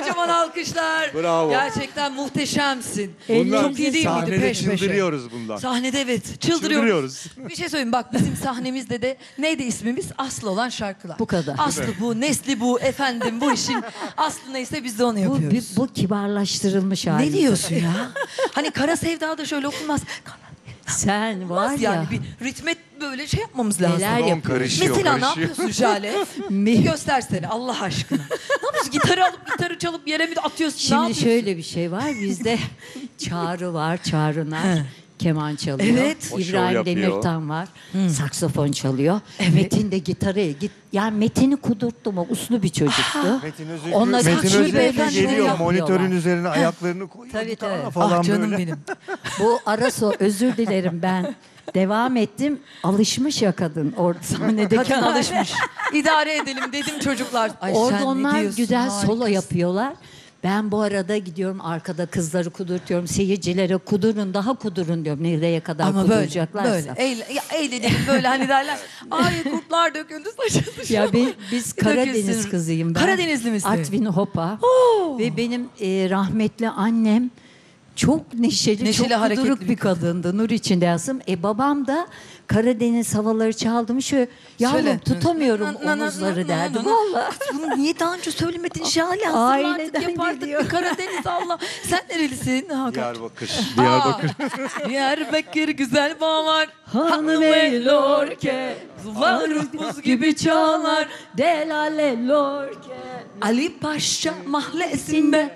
Kocaman alkışlar. Bravo. Gerçekten muhteşemsin. Bunlar Çok iyi değil miydi? sahnede Peş peşe. çıldırıyoruz bundan. Sahnede evet çıldırıyoruz. Çıldırıyoruz. Bir şey söyleyeyim bak bizim sahnemizde de neydi ismimiz? Aslı olan şarkılar. Bu kadar. Aslı bu, nesli bu, efendim bu işin aslı neyse biz de onu Bu, yapıyoruz. bu kibarlaştırılmış hali. Ne diyorsun ya? Hani Kara Sevda da şöyle okunmaz. Sen var Olmaz ya. yani bir ritme böyle şey yapmamız lazım. Neler Tamam, yapıyorsun? karışıyor, Mesela ne karışıyor. yapıyorsun Jale? Bir göstersene Allah aşkına. Ne yapıyorsun? Gitarı çalıp yere mi atıyorsun? Ne Şimdi yapıyorsun? şöyle bir şey var. Bizde Çağrı var. Çağrı'nar. Keman çalıyor. Evet. O şov İbrahim yapıyor. Demirtan var. Saksafon çalıyor. Metin de gitarı. Yani Metin'i kudurttum. O uslu bir çocuktu. Metin Onunla Metin saçma Özgür beyefendi geliyor yapıyorlar. monitörün üzerine ayaklarını koyuyor. Tabii, gitara tabii. falan Ah canım böyle. benim. Bu ara özür dilerim ben. Devam ettim. Alışmış ya kadın orada sahnedeki Kadın alışmış. İdare edelim dedim çocuklar. Ay Orada sen ne onlar diyorsun? güzel solo Harikasın. yapıyorlar. Ben bu arada gidiyorum arkada kızları kudurtuyorum. Seyircilere kudurun daha kudurun diyorum. Nereye kadar Ama böyle, kuduracaklarsa. böyle eğlenelim böyle hani derler. Ay kurtlar döküldü saçını. Ya biz Karadeniz Dökülsün. kızıyım ben. Karadeniz misin? Artvin Hopa. Ve benim rahmetli annem çok neşeli, çok hareketli kuduruk bir bir kadındı. Nur içinde yatsın. Babam da Karadeniz havaları çaldı mı şöyle yavrum Söyle. tutamıyorum Na, na, na, omuzları na, derdi. na, na. Vallahi. Bunu niye daha önce söylemedin Şale? Hazırla artık Aileden yapardık geliyor. bir Karadeniz Allah. Sen nerelisin? Hakan. Diyarbakır. Diyarbakır. Diyarbakır güzel bağlar. Hanım ey lorke, Sular buz gibi çağlar. delale lorke. Ali Paşa mahallesinde